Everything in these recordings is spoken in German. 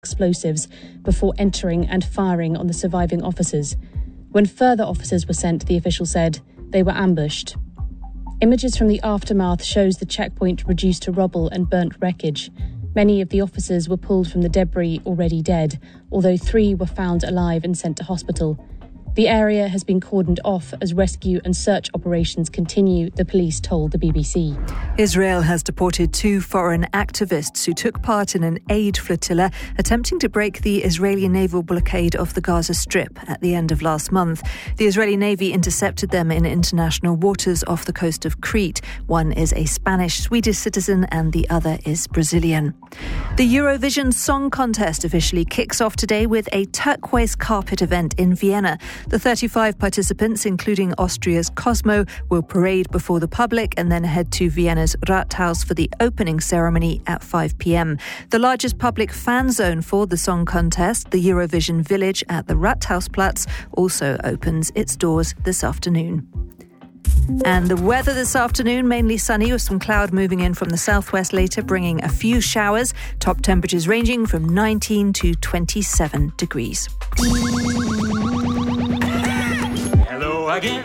explosives before entering and firing on the surviving officers. When further officers were sent, the official said, they were ambushed. Images from the aftermath shows the checkpoint reduced to rubble and burnt wreckage. Many of the officers were pulled from the debris already dead, although 3 were found alive and sent to hospital. The area has been cordoned off as rescue and search operations continue, the police told the BBC. Israel has deported 2 foreign activists who took part in an aid flotilla attempting to break the Israeli naval blockade of the Gaza Strip at the end of last month. The Israeli Navy intercepted them in international waters off the coast of Crete. One is a Spanish-Swedish citizen and the other is Brazilian. The Eurovision Song Contest officially kicks off today with a turquoise carpet event in Vienna. The 35 participants, including Austria's Cosmo, will parade before the public and then head to Vienna's Rathaus for the opening ceremony at 5 p.m. The largest public fan zone for the song contest, the Eurovision Village at the Rathausplatz, also opens its doors this afternoon. And the weather this afternoon, mainly sunny with some cloud moving in from the southwest later, bringing a few showers. Top temperatures ranging from 19 to 27 degrees. Hello again.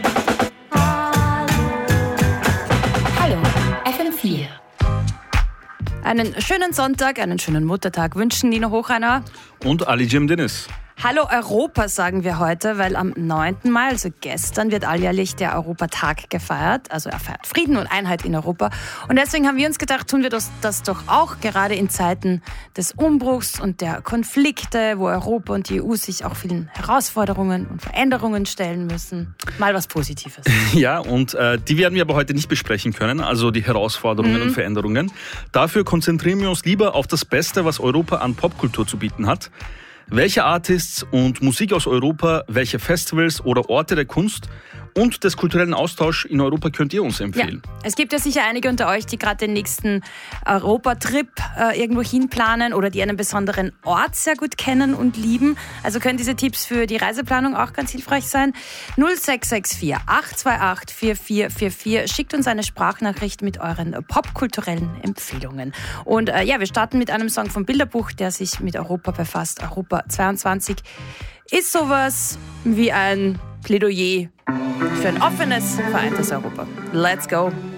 Hallo, FM4. Einen schönen Sonntag, einen schönen Muttertag wünschen Nina Hochreiner und Ali Cem-Deniz. Hallo Europa sagen wir heute, weil am 9. Mai, also gestern, wird alljährlich der Europatag gefeiert. Also er feiert Frieden und Einheit in Europa. Und deswegen haben wir uns gedacht, tun wir das doch auch gerade in Zeiten des Umbruchs und der Konflikte, wo Europa und die EU sich auch vielen Herausforderungen und Veränderungen stellen müssen. Mal was Positives. Ja, und die werden wir aber heute nicht besprechen können, also die Herausforderungen und Veränderungen. Dafür konzentrieren wir uns lieber auf das Beste, was Europa an Popkultur zu bieten hat. Welche Artists und Musik aus Europa, welche Festivals oder Orte der Kunst und des kulturellen Austauschs in Europa könnt ihr uns empfehlen? Ja, es gibt ja sicher einige unter euch, die gerade den nächsten Europatrip irgendwo hinplanen oder die einen besonderen Ort sehr gut kennen und lieben. Also können diese Tipps für die Reiseplanung auch ganz hilfreich sein. 0664 828 4444. Schickt uns eine Sprachnachricht mit euren popkulturellen Empfehlungen. Und wir starten mit einem Song vom Bilderbuch, der sich mit Europa befasst. Europa 22 ist sowas wie ein Plädoyer für ein offenes, vereintes Europa. Let's go!